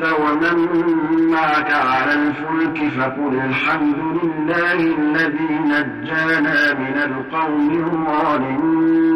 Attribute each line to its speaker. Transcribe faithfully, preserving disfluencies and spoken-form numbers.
Speaker 1: ومن معك على الفلك فقل الحمد لله الذي نجانا من القوم الظالمين